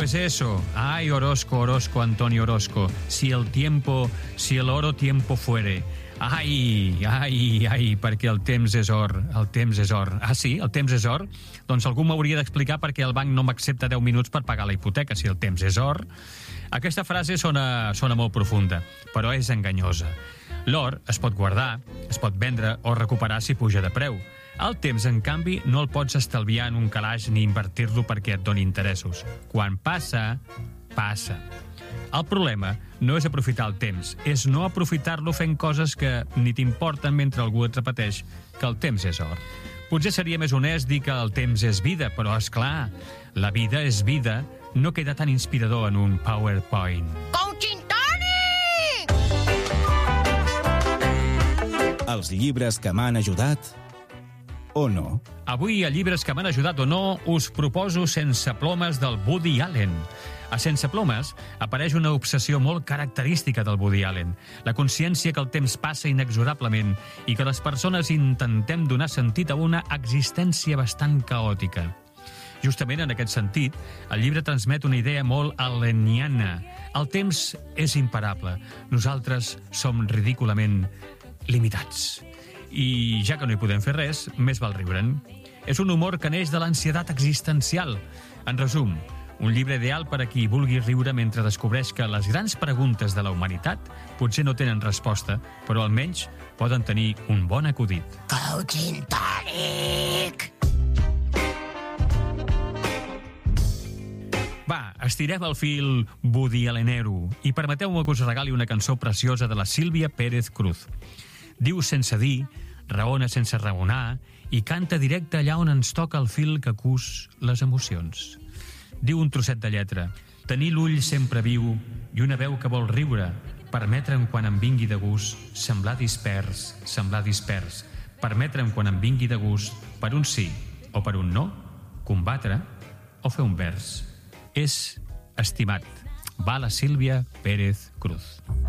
pues eso. Ay, Orozco, Orozco, Antonio Orozco. Si el oro tiempo fuere. Ai, perquè el temps és or, el temps és or. Ah, sí? El temps és or? Doncs algú m'hauria d'explicar per què el banc no m'accepta 10 minuts per pagar la hipoteca, si el temps és or. Aquesta frase sona molt profunda, però és enganyosa. L'or es pot guardar, es pot vendre o recuperar si puja de preu. El temps, en canvi, no el pots estalviar en un calaix ni invertir-lo perquè et doni interessos. Quan passa, passa. El problema no és aprofitar el temps, és no aprofitar-lo fent coses que ni t'importen mentre algú et repeteix que el temps és or. Potser seria més honest dir que el temps és vida, però, és clar, la vida és vida, no queda tan inspirador en un PowerPoint. Coaching Toni! Els llibres que m'han ajudat o no. Avui, a Llibres que m'han ajudat o no, us proposo Sense plomes del Woody Allen. A Sense plomes apareix una obsessió molt característica del Woody Allen, la consciència que el temps passa inexorablement i que les persones intentem donar sentit a una existència bastant caòtica. Justament en aquest sentit, el llibre transmet una idea molt alleniana. El temps és imparable. Nosaltres som ridículament limitats. I ja que no hi podem fer res, més val riure'n. És un humor que neix de l'ansietat existencial. En resum, un llibre ideal per a qui vulgui riure mentre descobreix que les grans preguntes de la humanitat potser no tenen resposta, però almenys poden tenir un bon acudit. Coaching tònic! Va, estirem el fil Woody Allenero i permeteu-me que us regali una cançó preciosa de la Sílvia Pérez Cruz. Diu sense dir, raona sense raonar i canta directe allà on ens toca el fil que cus les emocions. Diu un trosset de lletra: tenir l'ull sempre viu i una veu que vol riure, permetre'm quan em vingui de gust semblar dispers, permetre'm quan em vingui de gust per un sí o per un no, combatre o fer un vers. És estimat. Va la Sílvia Pérez Cruz.